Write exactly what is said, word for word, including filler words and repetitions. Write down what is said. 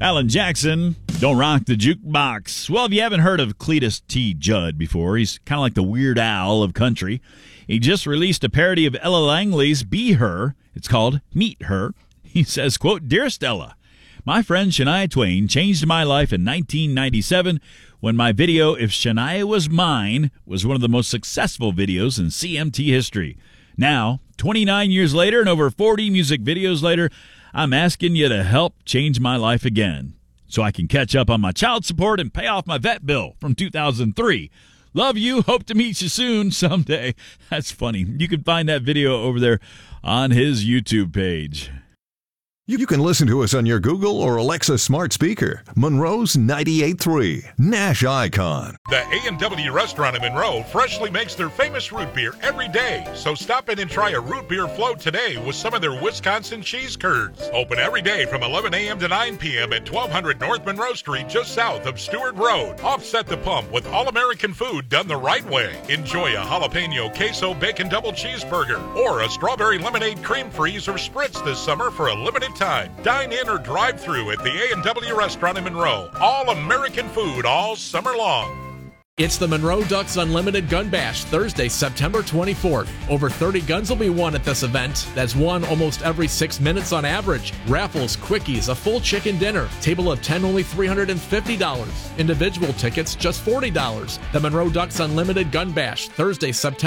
Alan Jackson, Don't Rock the Jukebox. Well, if you haven't heard of Cletus T. Judd before, he's kind of like the Weird Al of country. He just released a parody of Ella Langley's Be Her. It's called Meet Her. He says, quote, "Dearest Ella, my friend Shania Twain changed my life in nineteen ninety-seven when my video If Shania Was Mine was one of the most successful videos in C M T history. Now, twenty-nine years later and over forty music videos later, I'm asking you to help change my life again so I can catch up on my child support and pay off my vet bill from two thousand three. Love you. Hope to meet you soon someday." That's funny. You can find that video over there on his YouTube page. You can listen to us on your Google or Alexa smart speaker. Monroe's ninety-eight point three, Nash Icon. The A and W restaurant in Monroe freshly makes their famous root beer every day. So stop in and try a root beer float today with some of their Wisconsin cheese curds. Open every day from eleven a.m. to nine p.m. at twelve hundred North Monroe Street, just south of Stewart Road. Offset the pump with all-American food done the right way. Enjoy a jalapeno queso bacon double cheeseburger or a strawberry lemonade cream freeze or spritz this summer for a limited time. Dine in or drive through at the A and W restaurant in Monroe. All American food all summer long. It's the Monroe Ducks Unlimited Gun Bash, Thursday, September twenty-fourth. Over thirty guns will be won at this event. That's won almost every six minutes on average. Raffles, quickies, a full chicken dinner. Table of ten, only three hundred fifty dollars. Individual tickets, just forty dollars. The Monroe Ducks Unlimited Gun Bash, Thursday, September